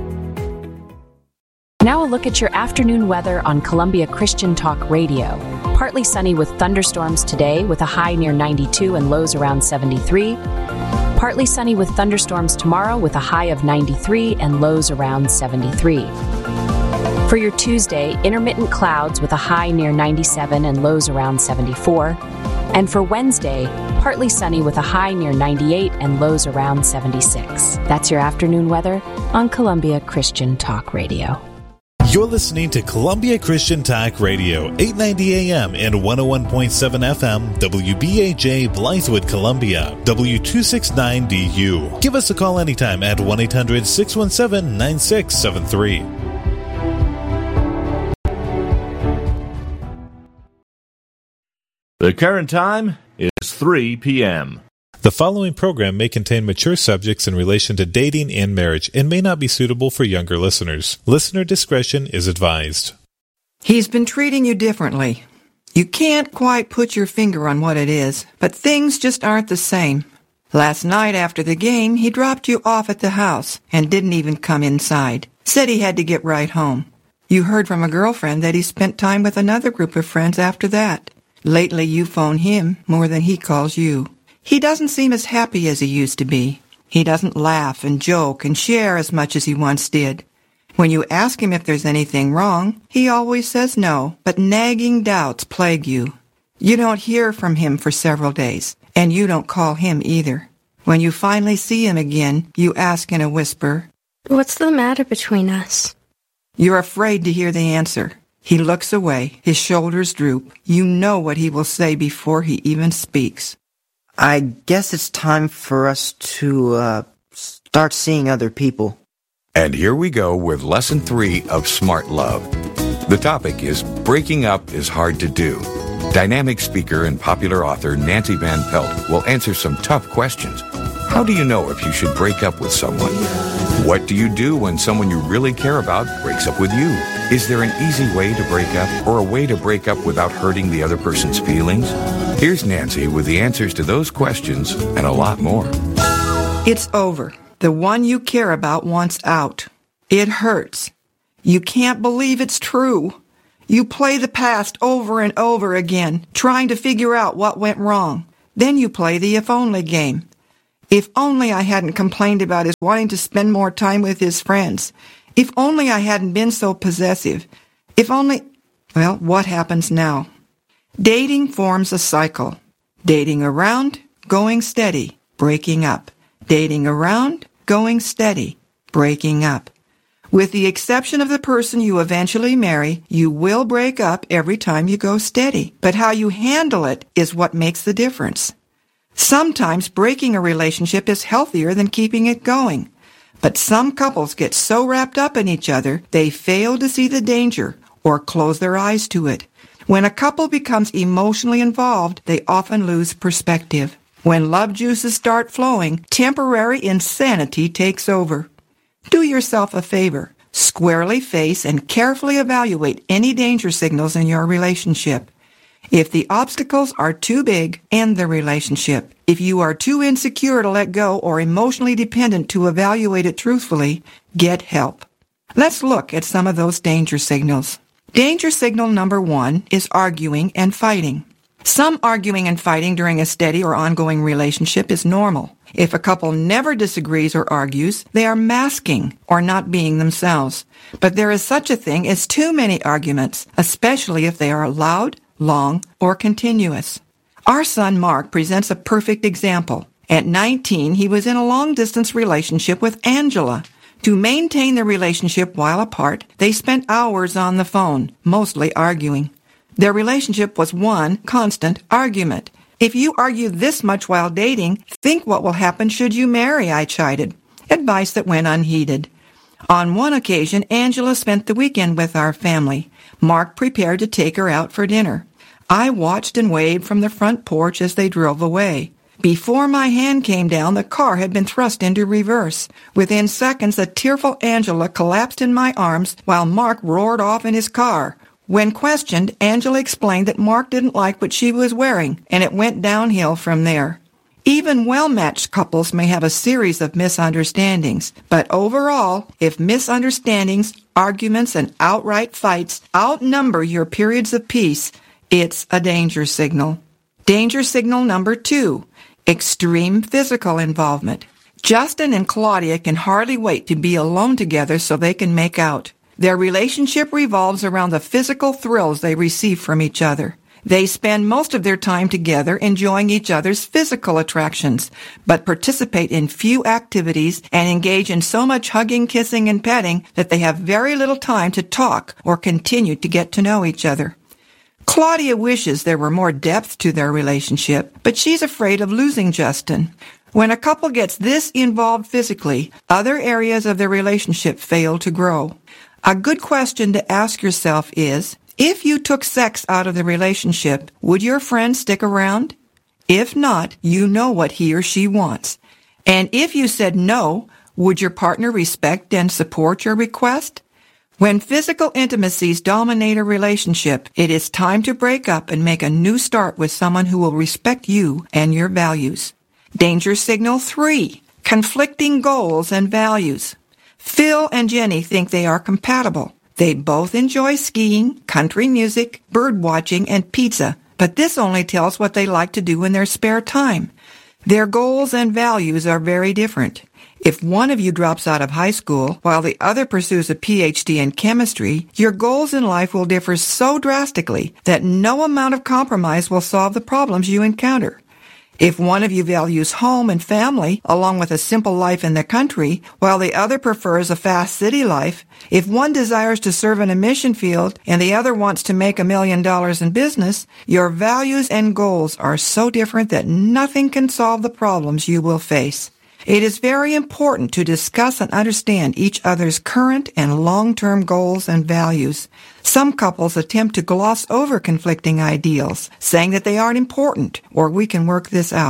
Now a look at your afternoon weather on Columbia Christian Talk Radio. Partly sunny with thunderstorms today with a high near ninety-two and lows around seventy-three. Partly sunny with thunderstorms tomorrow with a high of ninety-three and lows around seventy-three. For your Tuesday, intermittent clouds with a high near ninety-seven and lows around seventy-four. And for Wednesday, partly sunny with a high near ninety-eight and lows around seventy-six. That's your afternoon weather on Columbia Christian Talk Radio. You're listening to Columbia Christian Talk Radio, eight ninety A M and one oh one point seven F M, W B A J, Blythewood, Columbia, W two sixty-nine D U. Give us a call anytime at one eight hundred, six one seven, nine six seven three. The current time is three p.m. The following program may contain mature subjects in relation to dating and marriage and may not be suitable for younger listeners. Listener discretion is advised. He's been treating you differently. You can't quite put your finger on what it is, but things just aren't the same. Last night after the game, he dropped you off at the house and didn't even come inside. Said he had to get right home. You heard from a girlfriend that he spent time with another group of friends after that. Lately, you phone him more than he calls you. He doesn't seem as happy as he used to be. He doesn't laugh and joke and share as much as he once did. When you ask him if there's anything wrong, he always says no, but nagging doubts plague you. You don't hear from him for several days, and you don't call him either. When you finally see him again, you ask in a whisper, "What's the matter between us?" You're afraid to hear the answer. He looks away, his shoulders droop. You know what he will say before he even speaks. I guess it's time for us to uh, start seeing other people. And here we go with Lesson three of Smart Love. The topic is Breaking Up is Hard to Do. Dynamic speaker and popular author Nancy Van Pelt will answer some tough questions. How do you know if you should break up with someone? What do you do when someone you really care about breaks up with you? Is there an easy way to break up, or a way to break up without hurting the other person's feelings? Here's Nancy with the answers to those questions and a lot more. It's over. The one you care about wants out. It hurts. You can't believe it's true. You play the past over and over again, trying to figure out what went wrong. Then you play the if only game. If only I hadn't complained about his wanting to spend more time with his friends. If only I hadn't been so possessive. If only... Well, what happens now? Dating forms a cycle. Dating around, going steady, breaking up. Dating around, going steady, breaking up. With the exception of the person you eventually marry, you will break up every time you go steady. But how you handle it is what makes the difference. Sometimes breaking a relationship is healthier than keeping it going. But some couples get so wrapped up in each other, they fail to see the danger or close their eyes to it. When a couple becomes emotionally involved, they often lose perspective. When love juices start flowing, temporary insanity takes over. Do yourself a favor. Squarely face and carefully evaluate any danger signals in your relationship. If the obstacles are too big, end the relationship. If you are too insecure to let go or emotionally dependent to evaluate it truthfully, get help. Let's look at some of those danger signals. Danger signal number one is arguing and fighting. Some arguing and fighting during a steady or ongoing relationship is normal. If a couple never disagrees or argues, they are masking or not being themselves. But there is such a thing as too many arguments, especially if they are loud, long, or continuous. Our son Mark presents a perfect example. At nineteen, he was in a long-distance relationship with Angela. To maintain the relationship while apart, they spent hours on the phone, mostly arguing. Their relationship was one constant argument. If you argue this much while dating, think what will happen should you marry, I chided. Advice that went unheeded. On one occasion, Angela spent the weekend with our family. Mark prepared to take her out for dinner. I watched and waved from the front porch as they drove away. Before my hand came down, the car had been thrust into reverse. Within seconds, a tearful Angela collapsed in my arms while Mark roared off in his car. When questioned, Angela explained that Mark didn't like what she was wearing, and it went downhill from there. Even well-matched couples may have a series of misunderstandings, but overall, if misunderstandings, arguments, and outright fights outnumber your periods of peace, it's a danger signal. Danger signal number two, extreme physical involvement. Justin and Claudia can hardly wait to be alone together so they can make out. Their relationship revolves around the physical thrills they receive from each other. They spend most of their time together enjoying each other's physical attractions, but participate in few activities and engage in so much hugging, kissing, and petting that they have very little time to talk or continue to get to know each other. Claudia wishes there were more depth to their relationship, but she's afraid of losing Justin. When a couple gets this involved physically, other areas of their relationship fail to grow. A good question to ask yourself is, if you took sex out of the relationship, would your friend stick around? If not, you know what he or she wants. And if you said no, would your partner respect and support your request? When physical intimacies dominate a relationship, it is time to break up and make a new start with someone who will respect you and your values. Danger signal three, conflicting goals and values. Phil and Jenny think they are compatible. They both enjoy skiing, country music, bird watching, and pizza, but this only tells what they like to do in their spare time. Their goals and values are very different. If one of you drops out of high school while the other pursues a P H D in chemistry, your goals in life will differ so drastically that no amount of compromise will solve the problems you encounter. If one of you values home and family, along with a simple life in the country, while the other prefers a fast city life, if one desires to serve in a mission field and the other wants to make a million dollars in business, your values and goals are so different that nothing can solve the problems you will face. It is very important to discuss and understand each other's current and long-term goals and values. Some couples attempt to gloss over conflicting ideals, saying that they aren't important or we can work this out.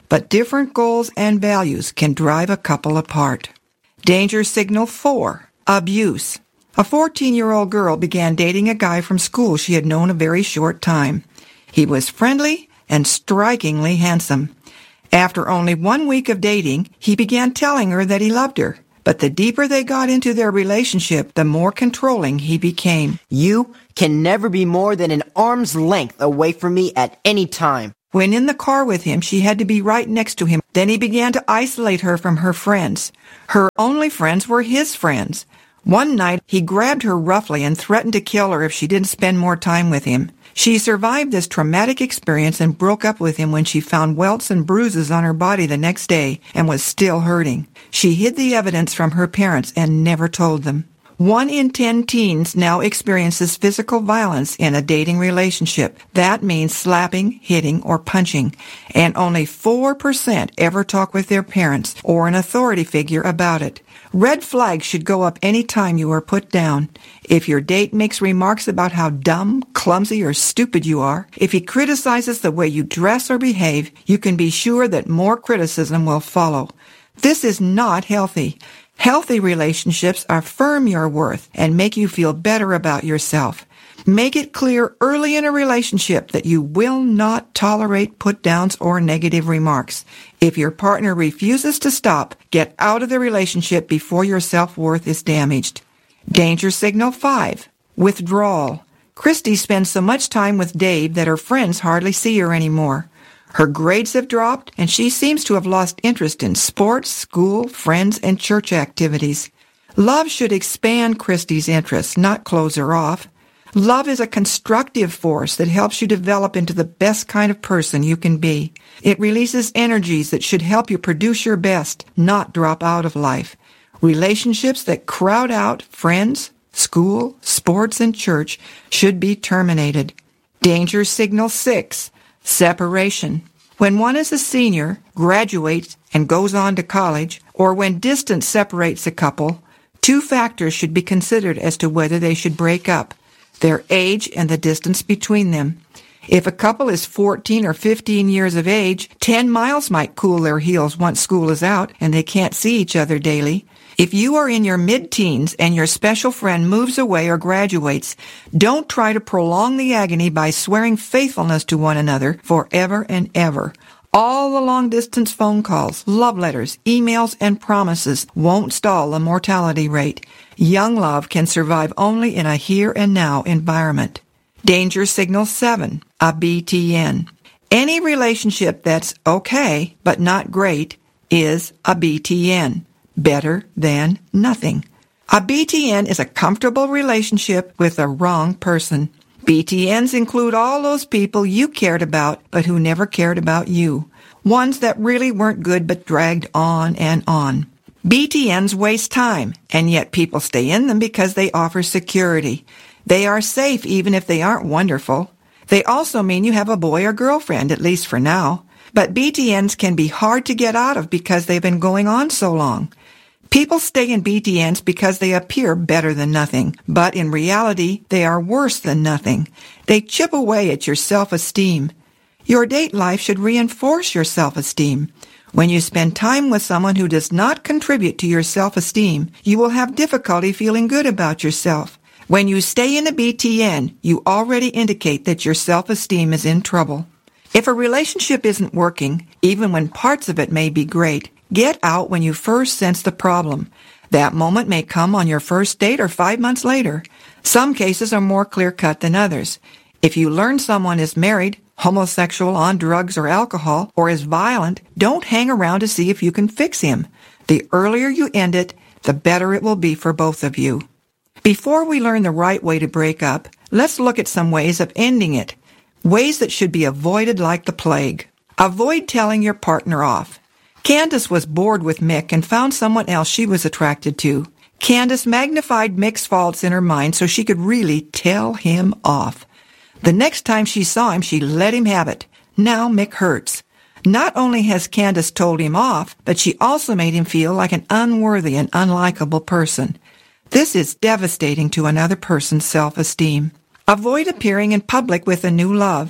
but different goals and values can drive a couple apart. Danger signal four, abuse. A fourteen-year-old girl began dating a guy from school she had known a very short time. He was friendly and strikingly handsome. After only one week of dating, he began telling her that he loved her. But the deeper they got into their relationship, the more controlling he became. You can never be more than an arm's length away from me at any time. When in the car with him, she had to be right next to him. Then he began to isolate her from her friends. Her only friends were his friends. One night, he grabbed her roughly and threatened to kill her if she didn't spend more time with him. She survived this traumatic experience and broke up with him when she found welts and bruises on her body the next day and was still hurting. She hid the evidence from her parents and never told them. One in ten teens now experiences physical violence in a dating relationship. That means slapping, hitting, or punching. And only four percent ever talk with their parents or an authority figure about it. Red flags should go up any time you are put down. If your date makes remarks about how dumb, clumsy, or stupid you are, if he criticizes the way you dress or behave, you can be sure that more criticism will follow. This is not healthy. Healthy relationships affirm your worth and make you feel better about yourself. Make it clear early in a relationship that you will not tolerate put-downs or negative remarks. If your partner refuses to stop, get out of the relationship before your self-worth is damaged. Danger signal five, withdrawal. Christy spends so much time with Dave that her friends hardly see her anymore. Her grades have dropped, and she seems to have lost interest in sports, school, friends, and church activities. Love should expand Christy's interests, not close her off. Love is a constructive force that helps you develop into the best kind of person you can be. It releases energies that should help you produce your best, not drop out of life. Relationships that crowd out friends, school, sports, and church should be terminated. Danger signal six, separation. When one is a senior, graduates, and goes on to college, or when distance separates a couple, two factors should be considered as to whether they should break up: their age and the distance between them. If a couple is fourteen or fifteen years of age, ten miles might cool their heels once school is out and they can't see each other daily. If you are in your mid-teens and your special friend moves away or graduates, don't try to prolong the agony by swearing faithfulness to one another forever and ever. All the long-distance phone calls, love letters, emails, and promises won't stall the mortality rate. Young love can survive only in a here-and-now environment. Danger signal seven, a B T N. Any relationship that's okay, but not great, is a B T N. Better than nothing. A B T N is a comfortable relationship with the wrong person. B T Ns include all those people you cared about, but who never cared about you. Ones that really weren't good but dragged on and on. B T Ns waste time, and yet people stay in them because they offer security. They are safe even if they aren't wonderful. They also mean you have a boy or girlfriend, at least for now. But B T Ns can be hard to get out of because they've been going on so long. People stay in B T Ns because they appear better than nothing, but in reality, they are worse than nothing. They chip away at your self-esteem. Your date life should reinforce your self-esteem. When you spend time with someone who does not contribute to your self-esteem, you will have difficulty feeling good about yourself. When you stay in a B T N, you already indicate that your self-esteem is in trouble. If a relationship isn't working, even when parts of it may be great, get out when you first sense the problem. That moment may come on your first date or five months later. Some cases are more clear-cut than others. If you learn someone is married, homosexual, on drugs or alcohol, or is violent, don't hang around to see if you can fix him. The earlier you end it, the better it will be for both of you. Before we learn the right way to break up, let's look at some ways of ending it. Ways that should be avoided like the plague. Avoid telling your partner off. Candace was bored with Mick and found someone else she was attracted to. Candace magnified Mick's faults in her mind so she could really tell him off. The next time she saw him, she let him have it. Now Mick hurts. Not only has Candace told him off, but she also made him feel like an unworthy and unlikable person. This is devastating to another person's self-esteem. Avoid appearing in public with a new love.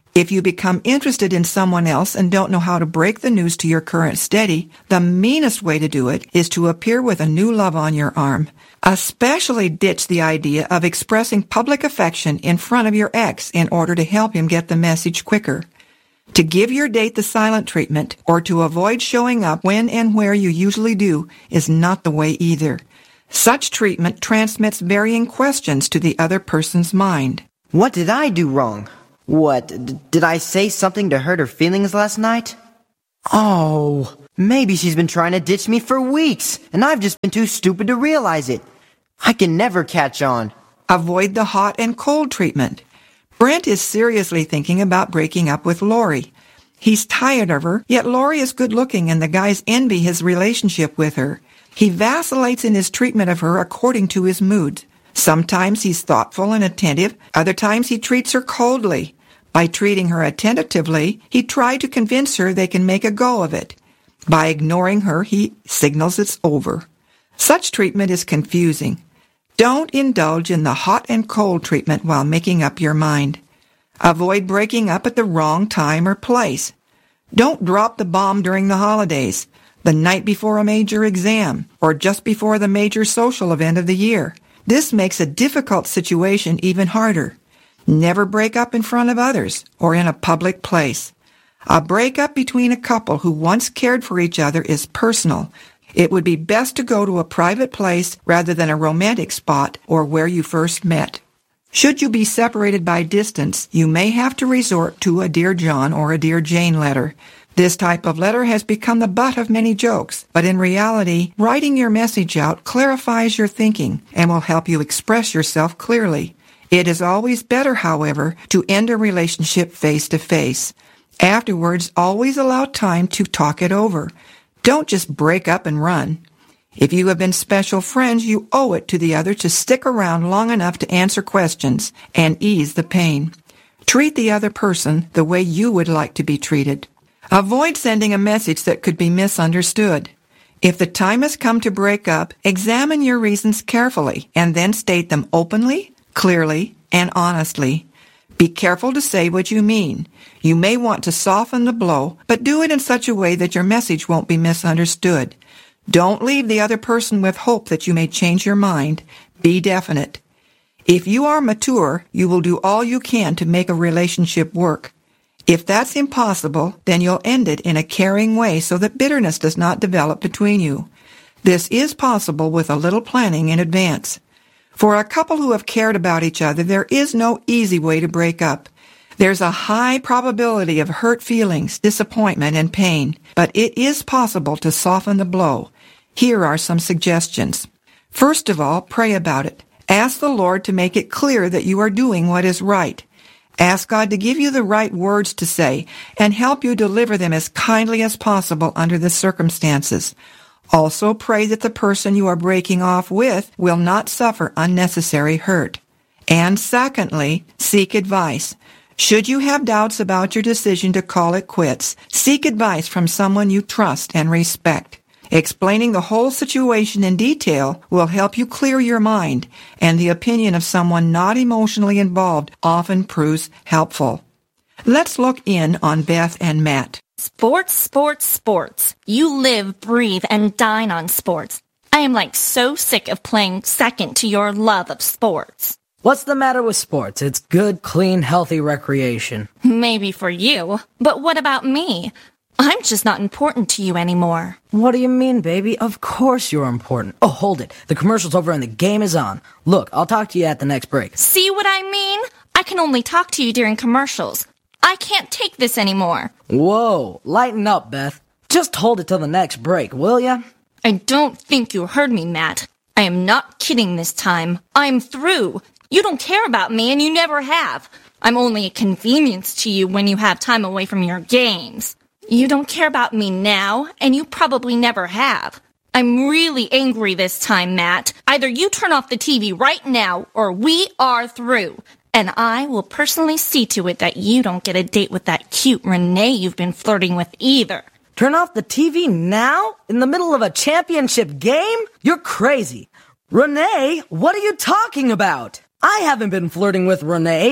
If you become interested in someone else and don't know how to break the news to your current steady, the meanest way to do it is to appear with a new love on your arm. Especially ditch the idea of expressing public affection in front of your ex in order to help him get the message quicker. To give your date the silent treatment or to avoid showing up when and where you usually do is not the way either. Such treatment transmits varying questions to the other person's mind. What did I do wrong? What, d- did I say something to hurt her feelings last night? Oh, maybe she's been trying to ditch me for weeks, and I've just been too stupid to realize it. I can never catch on. Avoid the hot and cold treatment. Brent is seriously thinking about breaking up with Lori. He's tired of her, yet Lori is good-looking and the guys envy his relationship with her. He vacillates in his treatment of her according to his mood. Sometimes he's thoughtful and attentive, other times he treats her coldly. By treating her attentively, he tried to convince her they can make a go of it. By ignoring her, he signals it's over. Such treatment is confusing. Don't indulge in the hot and cold treatment while making up your mind. Avoid breaking up at the wrong time or place. Don't drop the bomb during the holidays, the night before a major exam, or just before the major social event of the year. This makes a difficult situation even harder. Never break up in front of others or in a public place. A breakup between a couple who once cared for each other is personal. It would be best to go to a private place rather than a romantic spot or where you first met. Should you be separated by distance, you may have to resort to a Dear John or a Dear Jane letter. This type of letter has become the butt of many jokes, but in reality, writing your message out clarifies your thinking and will help you express yourself clearly. It is always better, however, to end a relationship face-to-face. Afterwards, always allow time to talk it over. Don't just break up and run. If you have been special friends, you owe it to the other to stick around long enough to answer questions and ease the pain. Treat the other person the way you would like to be treated. Avoid sending a message that could be misunderstood. If the time has come to break up, examine your reasons carefully and then state them openly, clearly, and honestly. Be careful to say what you mean. You may want to soften the blow, but do it in such a way that your message won't be misunderstood. Don't leave the other person with hope that you may change your mind. Be definite. If you are mature, you will do all you can to make a relationship work. If that's impossible, then you'll end it in a caring way so that bitterness does not develop between you. This is possible with a little planning in advance. For a couple who have cared about each other, there is no easy way to break up. There's a high probability of hurt feelings, disappointment, and pain, but it is possible to soften the blow. Here are some suggestions. First of all, pray about it. Ask the Lord to make it clear that you are doing what is right. Ask God to give you the right words to say and help you deliver them as kindly as possible under the circumstances. Also pray that the person you are breaking off with will not suffer unnecessary hurt. And secondly, seek advice. Should you have doubts about your decision to call it quits, seek advice from someone you trust and respect. Explaining the whole situation in detail will help you clear your mind, and the opinion of someone not emotionally involved often proves helpful. Let's look in on Beth and Matt. Sports, sports, sports. You live, breathe, and dine on sports. I am like so sick of playing second to your love of sports. What's the matter with sports? It's good, clean, healthy recreation. Maybe for you, but what about me? I'm just not important to you anymore. What do you mean, baby? Of course you're important. Oh, hold it. The commercial's over and the game is on. Look, I'll talk to you at the next break. See what I mean? I can only talk to you during commercials. I can't take this anymore. Whoa, lighten up, Beth. Just hold it till the next break, will ya? I don't think you heard me, Matt. I am not kidding this time. I'm through. You don't care about me, and you never have. I'm only a convenience to you when you have time away from your games. You don't care about me now, and you probably never have. I'm really angry this time, Matt. Either you turn off the T V right now, or we are through. And I will personally see to it that you don't get a date with that cute Renee you've been flirting with either. Turn off the T V now? In the middle of a championship game? You're crazy. Renee, what are you talking about? I haven't been flirting with Renee.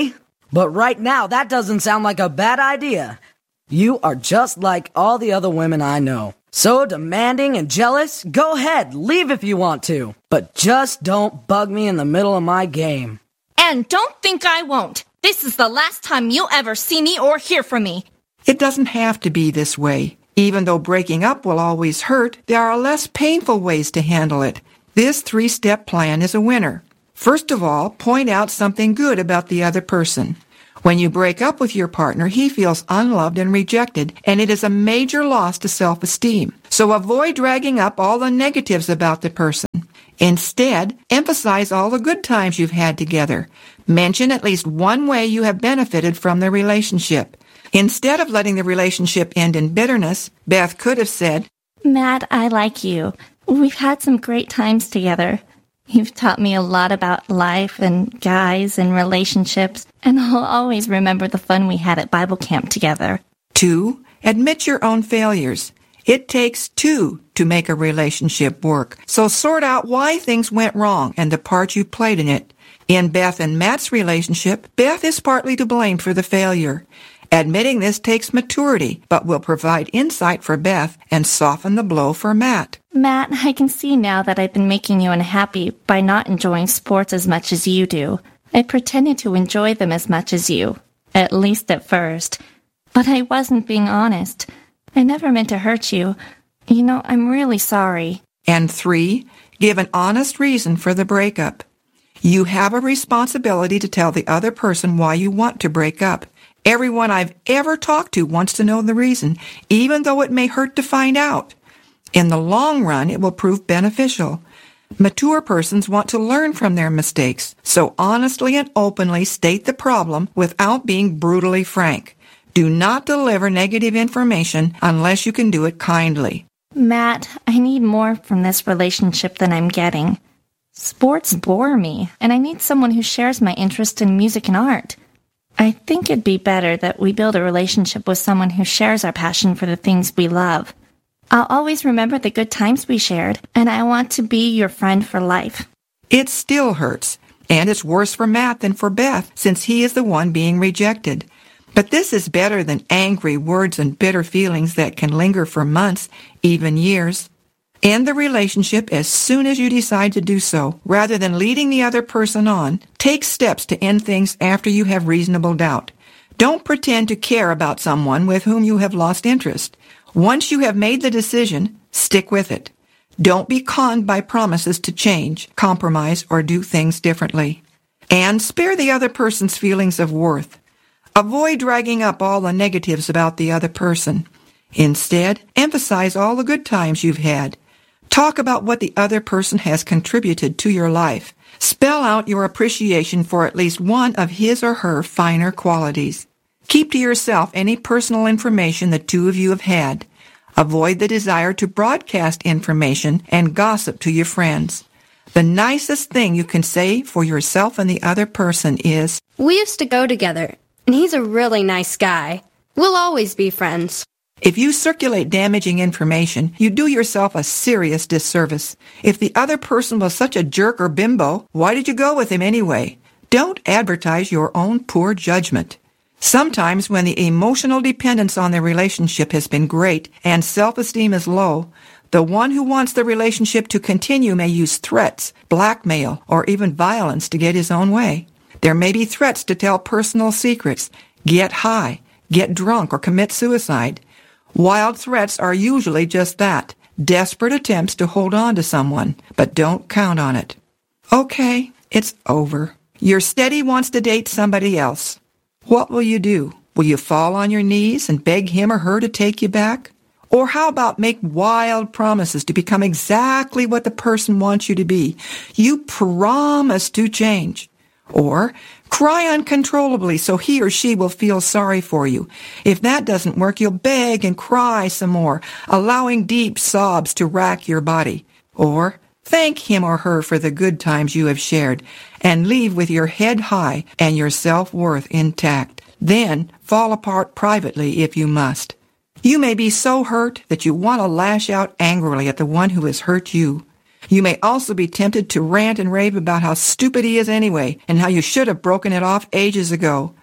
But right now, that doesn't sound like a bad idea. You are just like all the other women I know. So demanding and jealous? Go ahead, leave if you want to. But just don't bug me in the middle of my game. And don't think I won't. This is the last time you'll ever see me or hear from me. It doesn't have to be this way. Even though breaking up will always hurt, there are less painful ways to handle it. This three-step plan is a winner. First of all, point out something good about the other person. When you break up with your partner, he feels unloved and rejected, and it is a major loss to self-esteem. So avoid dragging up all the negatives about the person. Instead, emphasize all the good times you've had together. Mention at least one way you have benefited from the relationship. Instead of letting the relationship end in bitterness, Beth could have said, Matt, I like you. We've had some great times together. You've taught me a lot about life and guys and relationships, and I'll always remember the fun we had at Bible camp together. Two, admit your own failures. It takes two to make a relationship work, so sort out why things went wrong and the part you played in it. In Beth and Matt's relationship, Beth is partly to blame for the failure. Admitting this takes maturity, but will provide insight for Beth and soften the blow for Matt. Matt, I can see now that I've been making you unhappy by not enjoying sports as much as you do. I pretended to enjoy them as much as you, at least at first. But I wasn't being honest. I never meant to hurt you. You know, I'm really sorry. And three, give an honest reason for the breakup. You have a responsibility to tell the other person why you want to break up. Everyone I've ever talked to wants to know the reason, even though it may hurt to find out. In the long run, it will prove beneficial. Mature persons want to learn from their mistakes, so honestly and openly state the problem without being brutally frank. Do not deliver negative information unless you can do it kindly. Matt, I need more from this relationship than I'm getting. Sports bore me, and I need someone who shares my interest in music and art. I think it'd be better that we build a relationship with someone who shares our passion for the things we love. I'll always remember the good times we shared, and I want to be your friend for life. It still hurts, and it's worse for Matt than for Beth, since he is the one being rejected. But this is better than angry words and bitter feelings that can linger for months, even years. End the relationship as soon as you decide to do so. Rather than leading the other person on, take steps to end things after you have reasonable doubt. Don't pretend to care about someone with whom you have lost interest. Once you have made the decision, stick with it. Don't be conned by promises to change, compromise, or do things differently. And spare the other person's feelings of worth. Avoid dragging up all the negatives about the other person. Instead, emphasize all the good times you've had. Talk about what the other person has contributed to your life. Spell out your appreciation for at least one of his or her finer qualities. Keep to yourself any personal information the two of you have had. Avoid the desire to broadcast information and gossip to your friends. The nicest thing you can say for yourself and the other person is, "We used to go together, and he's a really nice guy. We'll always be friends." If you circulate damaging information, you do yourself a serious disservice. If the other person was such a jerk or bimbo, why did you go with him anyway? Don't advertise your own poor judgment. Sometimes when the emotional dependence on the relationship has been great and self-esteem is low, the one who wants the relationship to continue may use threats, blackmail, or even violence to get his own way. There may be threats to tell personal secrets, get high, get drunk, or commit suicide. Wild threats are usually just that, desperate attempts to hold on to someone, but don't count on it. Okay, it's over. Your steady wants to date somebody else. What will you do? Will you fall on your knees and beg him or her to take you back? Or how about make wild promises to become exactly what the person wants you to be? You promise to change. Or cry uncontrollably so he or she will feel sorry for you. If that doesn't work, you'll beg and cry some more, allowing deep sobs to rack your body. Or thank him or her for the good times you have shared and leave with your head high and your self-worth intact. Then fall apart privately if you must. You may be so hurt that you want to lash out angrily at the one who has hurt you. You may also be tempted to rant and rave about how stupid he is anyway and how you should have broken it off ages ago.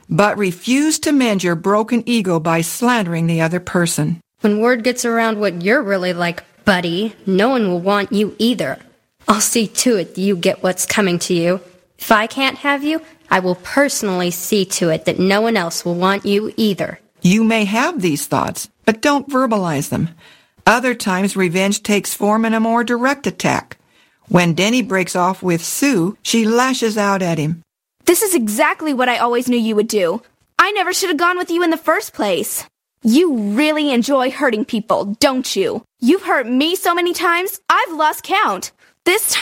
but refuse to mend your broken ego by slandering the other person. When word gets around what you're really like, buddy, no one will want you either. I'll see to it that you get what's coming to you. If I can't have you, I will personally see to it that no one else will want you either. You may have these thoughts, but don't verbalize them. Other times, revenge takes form in a more direct attack. When Denny breaks off with Sue, she lashes out at him. This is exactly what I always knew you would do. I never should have gone with you in the first place. You really enjoy hurting people, don't you? You've hurt me so many times, I've lost count. This